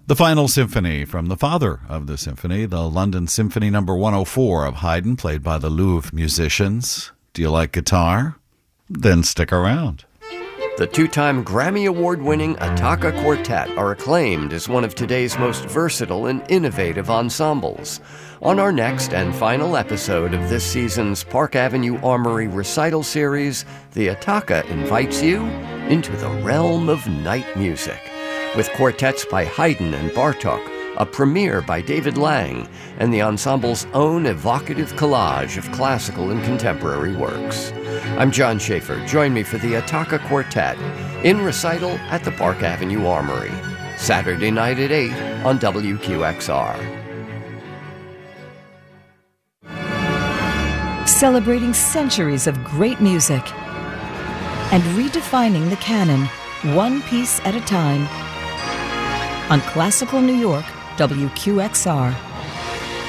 The Final Symphony from the father of the symphony, the London Symphony No. 104 of Haydn, played by the Louvre musicians. Do you like guitar? Then stick around. The two-time Grammy Award-winning Attacca Quartet are acclaimed as one of today's most versatile and innovative ensembles. On our next and final episode of this season's Park Avenue Armory recital series, the Attacca invites you into the realm of night music, with quartets by Haydn and Bartók, a premiere by David Lang, and the ensemble's own evocative collage of classical and contemporary works. I'm John Schaefer. Join me for the Attacca Quartet in recital at the Park Avenue Armory, Saturday night at 8 on WQXR. Celebrating centuries of great music and redefining the canon, one piece at a time. On Classical New York, WQXR.